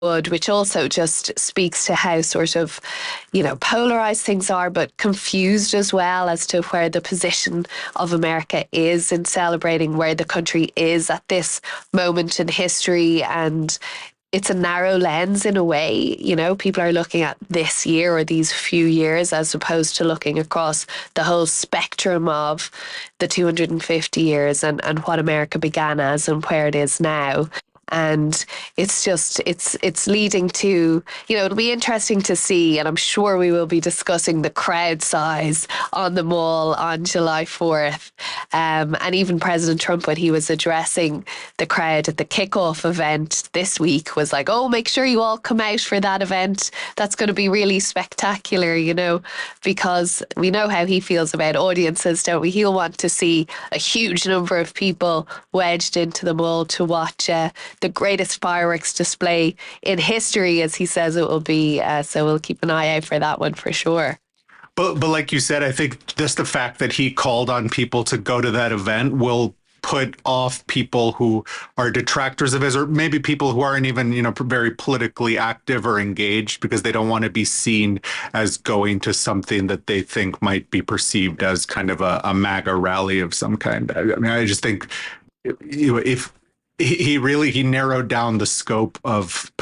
good, which also just speaks to how sort of, polarized things are, but confused as well as to where the position of America is in celebrating where the country is at this moment in history. And it's a narrow lens in a way. People are looking at this year or these few years as opposed to looking across the whole spectrum of the 250 years and what America began as and where it is now. And it's leading to, it'll be interesting to see, and I'm sure we will be discussing the crowd size on the Mall on July 4th. And even President Trump, when he was addressing the crowd at the kickoff event this week, was like, oh, make sure you all come out for that event. That's going to be really spectacular, because we know how he feels about audiences, don't we? He'll want to see a huge number of people wedged into the Mall to watch the greatest fireworks display in history, as he says it will be. So we'll keep an eye out for that one for sure. But like you said, I think just the fact that he called on people to go to that event will put off people who are detractors of his, or maybe people who aren't even, very politically active or engaged, because they don't want to be seen as going to something that they think might be perceived as kind of a MAGA rally of some kind. I mean, I just think if he narrowed down the scope of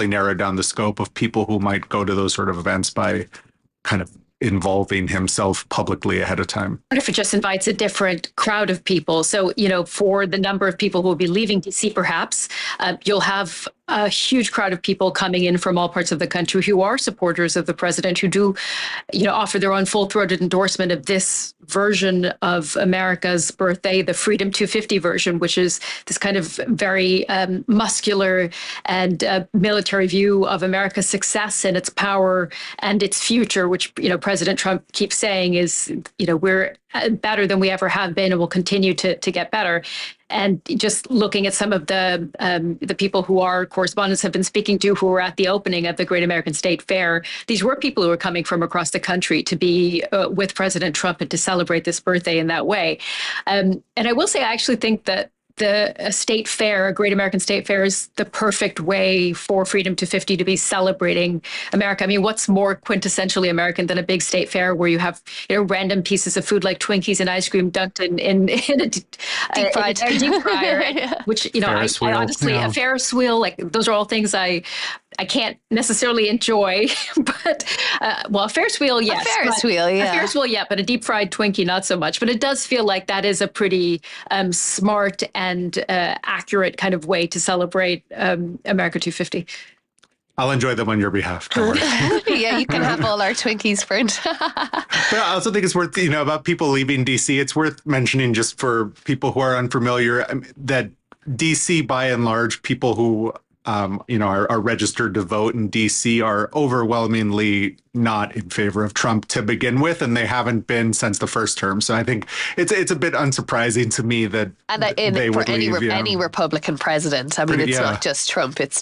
people who might go to those sort of events by kind of involving himself publicly ahead of time. What if it just invites a different crowd of people? So, for the number of people who will be leaving DC, perhaps, you'll have a huge crowd of people coming in from all parts of the country who are supporters of the president, who do, offer their own full-throated endorsement of this version of America's birthday, the Freedom 250 version, which is this kind of very muscular and military view of America's success and its power and its future, which, President Trump keeps saying is, we're better than we ever have been and will continue to get better. And just looking at some of the people who our correspondents have been speaking to, who were at the opening of the Great American State Fair, these were people who were coming from across the country to be with President Trump and to celebrate this birthday in that way. And I will say, I actually think that a state fair, a Great American State Fair, is the perfect way for Freedom 250 to be celebrating America. I mean, what's more quintessentially American than a big state fair where you have random pieces of food like Twinkies and ice cream dunked in a deep fryer, yeah. Which I honestly, a Ferris wheel, like those are all things I can't necessarily enjoy, but a Ferris wheel, yes. A Ferris wheel, yeah. A Ferris wheel, yeah, but a deep fried Twinkie, not so much. But it does feel like that is a pretty smart and accurate kind of way to celebrate America 250. I'll enjoy them on your behalf. Don't worry. Yeah, you can have all our Twinkies, friend. But I also think it's worth, about people leaving DC, it's worth mentioning, just for people who are unfamiliar, that DC, by and large, people who are registered to vote in DC are overwhelmingly not in favor of Trump to begin with, and they haven't been since the first term. So I think it's a bit unsurprising to me that they would leave. Any Republican president. I mean, it's not just Trump. It's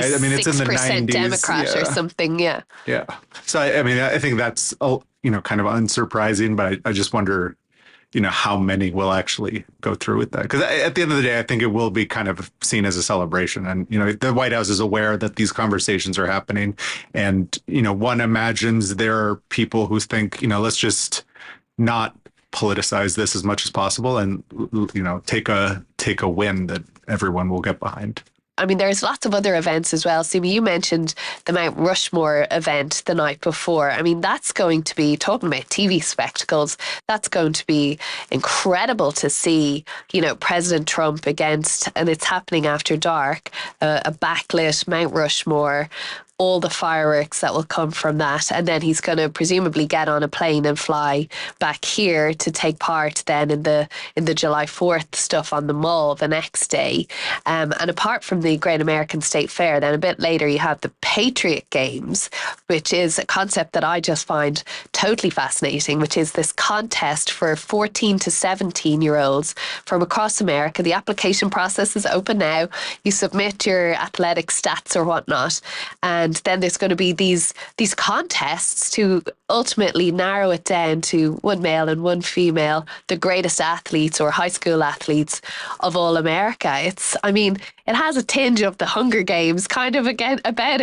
96% Democrat or something. Yeah. Yeah. So I think that's kind of unsurprising, but I just wonder, how many will actually go through with that? Because at the end of the day, I think it will be kind of seen as a celebration. And, the White House is aware that these conversations are happening. And, one imagines there are people who think, let's just not politicize this as much as possible and, take a win that everyone will get behind. I mean, there's lots of other events as well. Simi, you mentioned the Mount Rushmore event the night before. I mean, that's going to be, talking about TV spectacles, that's going to be incredible to see, President Trump against, and it's happening after dark, a backlit Mount Rushmore, all the fireworks that will come from that. And then he's going to presumably get on a plane and fly back here to take part then in the July 4th stuff on the Mall the next day. And apart from the Great American State Fair, then a bit later you have the Patriot Games, which is a concept that I just find totally fascinating, which is this contest for 14 to 17-year-olds from across America. The application process is open now. You submit your athletic stats or whatnot, and then there's going to be these contests to ultimately narrow it down to one male and one female, the greatest athletes or high school athletes of all America. It has a tinge of the Hunger Games kind of again about it.